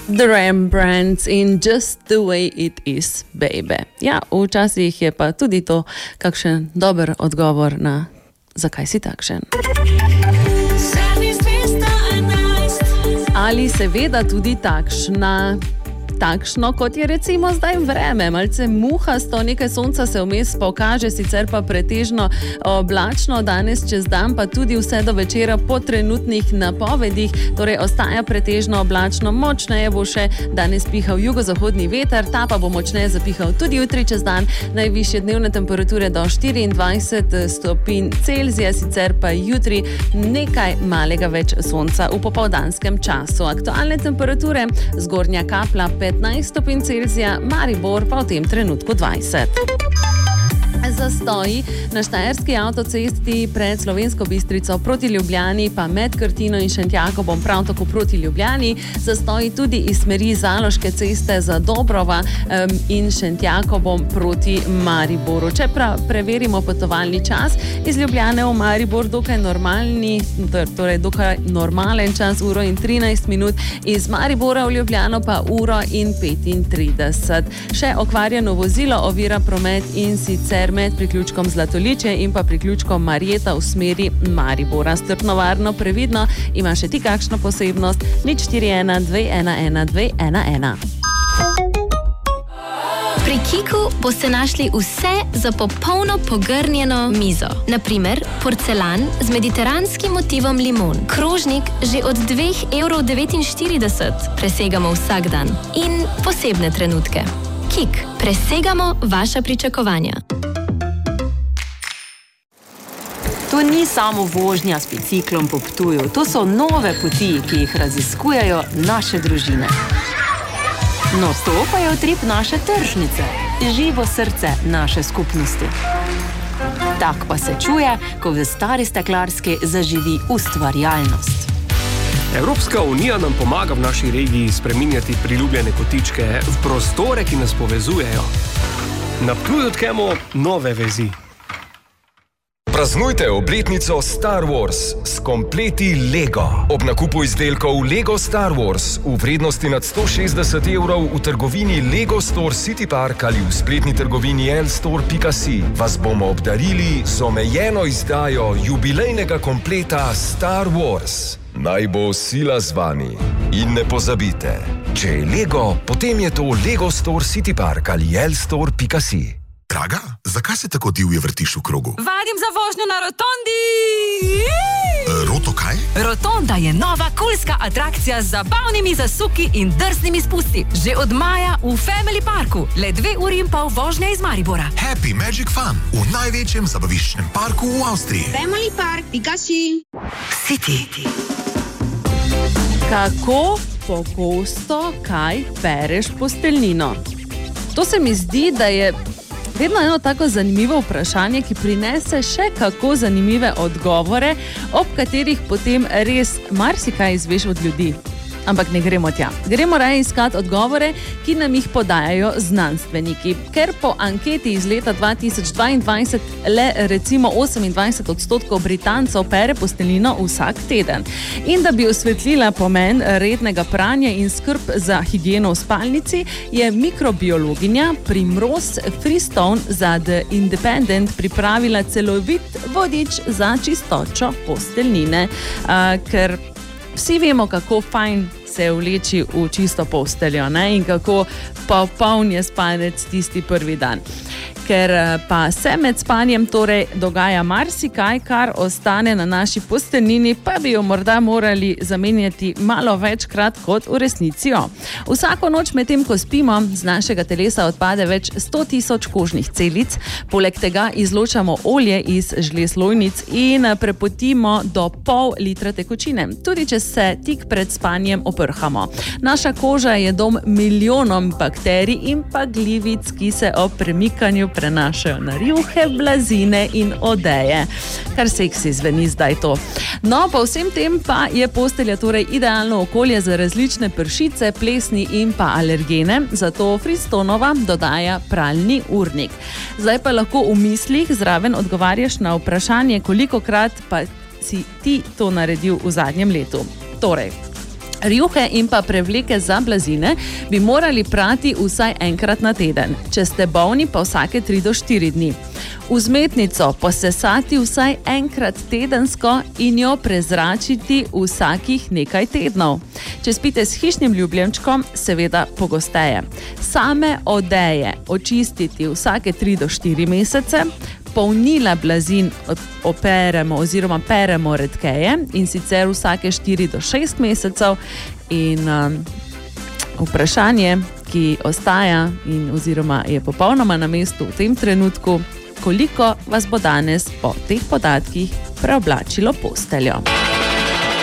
The Rembrandts in Just the Way It Is, Baby. Ja, včasih je pa tudi to kakšen dober odgovor na zakaj si takšen. Ali seveda tudi takšno, kot je recimo zdaj vreme, malce muhasto, nekaj sonca se vmes pokaže, sicer pa pretežno oblačno, danes čez dan pa tudi vse do večera po trenutnih napovedih, torej ostaja pretežno oblačno, močneje bo še danes pihal jugozahodni veter, ta pa bo močneje zapihal tudi jutri čez dan, najvišje dnevne temperature do 24 stopinj Celzija, sicer pa jutri nekaj malega več sonca v popoldanskem času. Aktualne temperature, zgornja kapla 15 stopinj Celzija, Maribor pa v tem trenutku 20. Zastoji na štajerski avtocesti pred Slovensko Bistrico proti Ljubljani, pa med Krtino in Šentjakobom prav tako proti Ljubljani, zastoji tudi iz smeri Zaloške ceste za Dobrova in Šentjakobom proti Mariboru. Če preverimo potovalni čas, iz Ljubljane v Maribor dokaj normalen čas, 1 in 13 minut, iz Maribora v Ljubljano pa 1 in 35. Še okvarjeno vozilo ovira promet in sicer med priključkom Zlatoličje in pa priključkom Marjeta v smeri Maribora. Strpno, varno, previdno, ima še ti kakšno posebnost? 041 211 211. Pri Kiku boste našli vse za popolno pogrnjeno mizo. Naprimer, porcelan z mediteranskim motivom limon. Krožnik že od 2,49 €. Presegamo vsak dan. In posebne trenutke. Kik, presegamo vaša pričakovanja. To ni samo vožnja s biciklom po Ptuju, to so nove poti, ki jih raziskujejo naše družine. No, to pa je utrip naše tržnice, živo srce naše skupnosti. Tak pa se čuje, ko v Stari Steklarski zaživi ustvarjalnost. Evropska unija nam pomaga v naši regiji spreminjati priljubljene kotičke v prostore, ki nas povezujejo. Na Ptuju tkemo nove vezi. Praznujte obletnico Star Wars s kompleti Lego. Ob nakupu izdelkov Lego Star Wars v vrednosti nad 160 € v trgovini Lego Store City Park ali v spletni trgovini lstore.si vas bomo obdarili z omejeno izdajo jubilejnega kompleta Star Wars. Naj bo sila z vami. In ne pozabite, če je Lego, potem je to Lego Store City Park ali lstore.si. Draga, zakaj se tako divje vrtiš v krogu? Vadim za vožnjo na rotondi! Roto kaj? Rotonda je nova kulska atrakcija z zabavnimi zasuki in drznimi spusti. Že od maja v Family Parku, le 2,5 ure vožnje iz Maribora. Happy Magic Fun v največjem zabaviščnem parku v Avstriji. Family Park, Pikachu. City. Kako pogosto kaj pereš posteljnino? To se mi zdi, da je vedno eno tako zanimivo vprašanje, ki prinese še kako zanimive odgovore, ob katerih potem res marsikaj izveš od ljudi. Ampak ne gremo tja. Gremo raje iskati odgovore, ki nam jih podajajo znanstveniki. Ker po anketi iz leta 2022 le recimo 28% Britancev pere posteljino vsak teden. In da bi osvetlila pomen rednega pranja in skrb za higieno v spalnici, je mikrobiologinja Primrose Freestone za The Independent pripravila celovit vodič za čistočo posteljnine. Ker vsi vemo, kako fajn se vleči v čisto posteljo, ne? In kako popoln je spanec tisti prvi dan. Ker pa se med spanjem torej dogaja marsikaj, kar ostane na naši posteljnini, pa bi jo morda morali zamenjati malo večkrat kot v resnici. Vsako noč medtem, ko spimo, z našega telesa odpade več 100.000 kožnih celic, poleg tega izločamo olje iz žlez lojnic in prepotimo do pol litra tekočine, tudi če se tik pred spanjem oprhamo. Naša koža je dom milijonom bakterij in pa glivic, ki se ob premikanju prenašajo na rjuhe, blazine in odeje. Kar seksi zveni zdaj to. No, po vsem tem pa je postelja torej idealno okolje za različne pršice, plesni in pa alergene, zato Freestonova dodaja pralni urnik. Zdaj pa lahko v mislih zraven odgovarjaš na vprašanje, kolikokrat pa si ti to naredil v zadnjem letu. Torej, Rjuhe in pa prevleke za blazine bi morali prati vsaj enkrat na teden. Če ste bolni, pa vsake 3 do 4 dni. Vzmetnico posesati vsaj enkrat tedensko in jo prezračiti vsakih nekaj tednov. Če spite s hišnim ljubljenčkom, seveda pogosteje. Same odeje očistiti vsake 3 do 4 mesece, polnila blazin operemo oziroma peremo redkeje in sicer vsake 4 do 6 mesecev in vprašanje, ki ostaja in oziroma je popolnoma na mestu v tem trenutku, koliko vas bo danes po teh podatkih preoblačilo posteljo.